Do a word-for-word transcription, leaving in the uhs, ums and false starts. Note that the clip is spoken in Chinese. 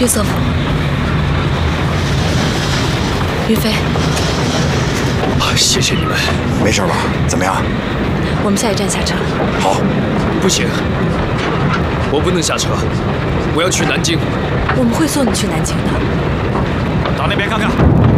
岳瑟夫，于飞， 啊，谢谢你们。 没事吧？怎么样？ 我们下一站下车。 好。 不行，我不能下车，我要去南京。 我们会送你去南京的。 到那边看看。